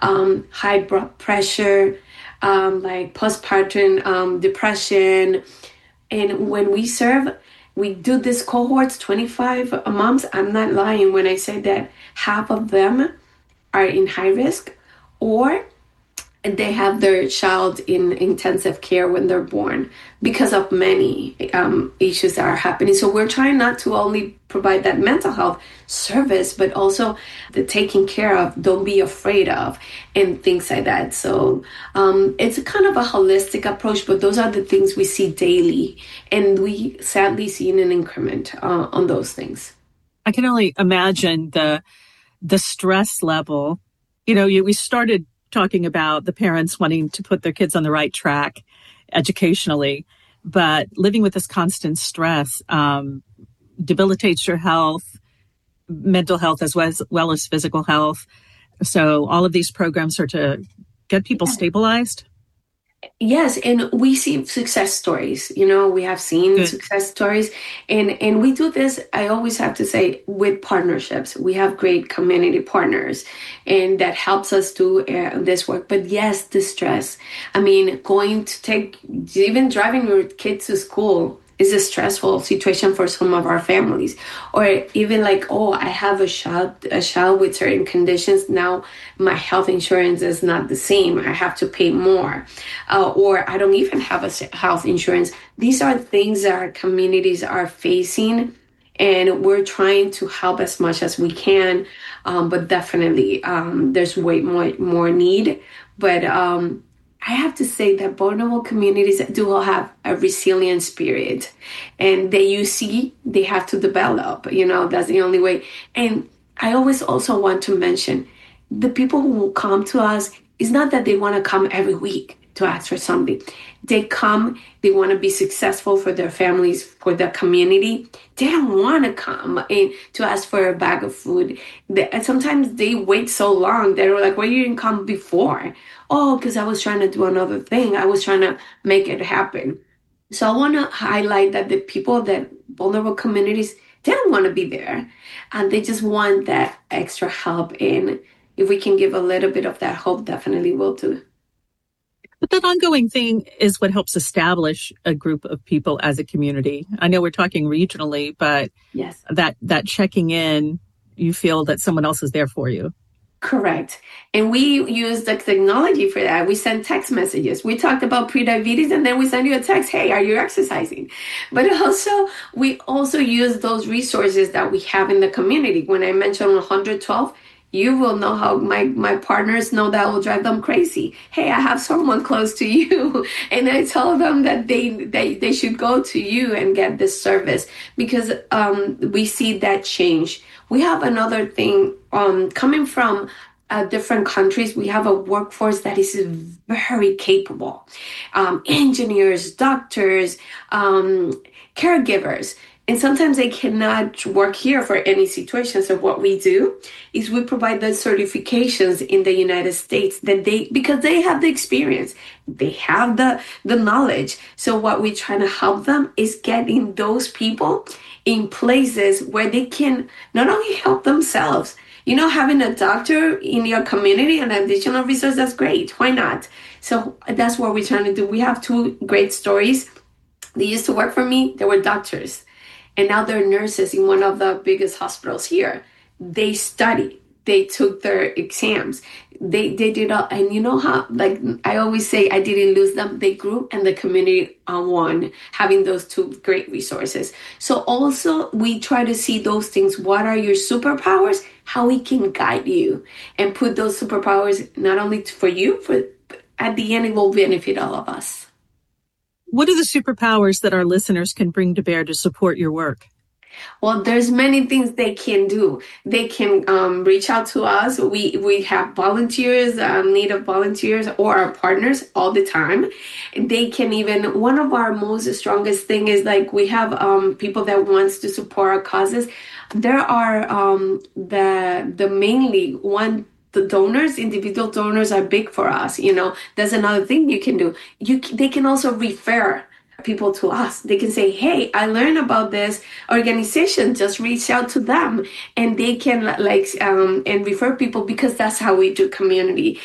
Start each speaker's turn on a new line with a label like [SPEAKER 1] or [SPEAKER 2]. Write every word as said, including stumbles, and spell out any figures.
[SPEAKER 1] um, high blood pressure, um, like postpartum um, depression. And when we serve, we do these cohorts, twenty-five moms. I'm not lying when I say that half of them are in high risk, or they have their child in intensive care when they're born because of many um, issues that are happening. So we're trying not to only provide that mental health service, but also the taking care of, don't be afraid of, and things like that. So um, it's a kind of a holistic approach, but those are the things we see daily. And we sadly see an increment uh, on those things.
[SPEAKER 2] I can only imagine the the stress level. You know, you, we started talking about the parents wanting to put their kids on the right track educationally, but living with this constant stress um, debilitates your health, mental health as well, as well as physical health. So all of these programs are to get people stabilized.
[SPEAKER 1] Yes, and we see success stories. You know, we have seen Good. success stories, and and we do this. I always have to say, with partnerships, we have great community partners, and that helps us do uh, this work. But yes, the stress. I mean, going to take even driving your kids to school is a stressful situation for some of our families. Or even like, oh, I have a child, a child with certain conditions. Now my health insurance is not the same. I have to pay more. Uh, or I don't even have a health insurance. These are things that our communities are facing, and we're trying to help as much as we can. Um, but definitely um, there's way more, more need. But um, I have to say that vulnerable communities do have a resilient spirit, and they, you see, they have to develop, you know, that's the only way. And I always also want to mention the people who will come to us, it's not that they want to come every week to ask for something. They come, they want to be successful for their families, for their community. They don't want to come in to ask for a bag of food. They, and sometimes they wait so long. They're like, well, you didn't come before. Oh, because I was trying to do another thing. I was trying to make it happen. So I want to highlight that the people that vulnerable communities, they don't want to be there. And they just want that extra help. And if we can give a little bit of that hope, definitely will too.
[SPEAKER 2] But that ongoing thing is what helps establish a group of people as a community. I know we're talking regionally, but
[SPEAKER 1] yes,
[SPEAKER 2] that, that checking in, you feel that someone else is there for you.
[SPEAKER 1] Correct. And we use the technology for that. We send text messages. We talked about prediabetes, and then we send you a text, hey, are you exercising? But also, we also use those resources that we have in the community. When I mentioned one hundred twelve, you will know how my, my partners know that will drive them crazy. Hey, I have someone close to you. And I tell them that they, they, they should go to you and get this service, because um, we see that change. We have another thing um, coming from uh, different countries. We have a workforce that is very capable. Um, engineers, doctors, um, caregivers. And sometimes they cannot work here for any situation. So what we do is we provide those certifications in the United States that they, because they have the experience, they have the, the knowledge. So what we're trying to help them is getting those people in places where they can not only help themselves, you know, having a doctor in your community, an additional resource, that's great. Why not? So that's what we're trying to do. We have two great stories. They used to work for me. They were doctors. And now they're nurses in one of the biggest hospitals here. They studied. They took their exams. They they did all, and you know how, like I always say, I didn't lose them. They grew, and the community won, having those two great resources. So also we try to see those things. What are your superpowers? How we can guide you and put those superpowers not only for you, for at the end it will benefit all of us.
[SPEAKER 2] What are the superpowers that our listeners can bring to bear to support your work?
[SPEAKER 1] Well, there's many things they can do. They can um, reach out to us. We we have volunteers, um, need of volunteers or our partners all the time. They can even, one of our most strongest thing is like we have um, people that wants to support our causes. There are um, the the mainly one. The donors, individual donors are big for us. You know, that's another thing you can do. You They can also refer people to us. They can say, hey, I learned about this organization, just reach out to them. And they can like, um, and refer people, because that's how we do community.